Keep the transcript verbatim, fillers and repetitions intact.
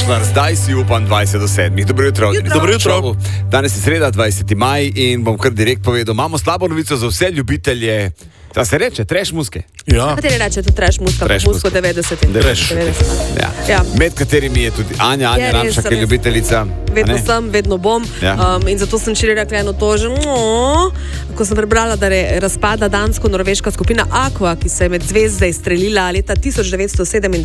Gašpar, zdaj si upam dvajset do sedmih. Dobro jutro. Jutro. Dobro jutro. Danes je sreda, dvajseti maj in bom kar direkt povedal, imamo slabo novico za vse ljubitelje, da se reče, trash muske. Ja. Kateri reče to trash muska, Trash musko muska. devetdeset in Trash. devetdeset. Ja. Ja. Med katerimi je tudi Anja, Anja Je, Ramša, res, ki je res. ljubiteljica. Vedno a ne? sem, vedno bom. Ja. Um, in zato sem včeraj rekla eno to že, "Mo", ko sem prebrala, da je razpada dansko-norveška skupina Aqua, ki se je med zvezde izstrelila leta tisoč devetsto sedemindvajset